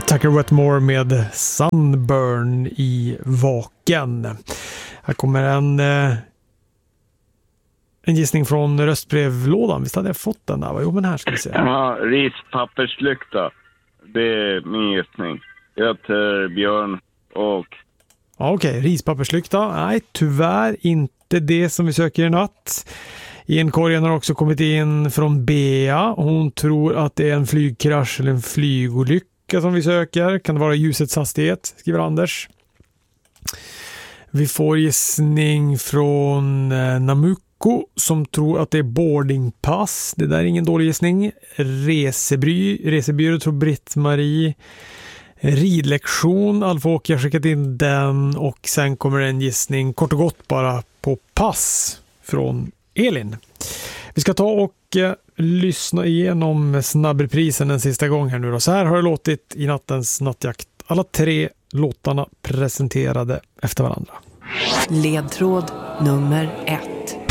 Tucker Wetmore med Sunburn i vaken. Här kommer en gissning från röstbrevlådan. Visst hade jag fått den där? Jo, men här ska vi se. Ja, rispapperslykta. Det är min gissning. Jag heter Björn och... Ja, okej. Rispapperslykta. Nej, tyvärr inte det som vi söker i natt. Inkorgen har också kommit in från Bea. Hon tror att det är en flygkrasch eller en flygolycka som vi söker. Kan det vara ljusets hastighet, skriver Anders. Vi får gissning från Namuko som tror att det är boardingpass. Det där är ingen dålig gissning. Resebyrå tror Britt-Marie. Ridlektion, Alf-Åke har skickat in den. Och sen kommer en gissning kort och gott bara på pass från Elin. Vi ska ta och lyssna igenom snabbreprisen en sista gång här nu då. Så här har det låtit i nattens nattjakt. Alla 3 låtarna presenterade efter varandra. Ledtråd nummer 1.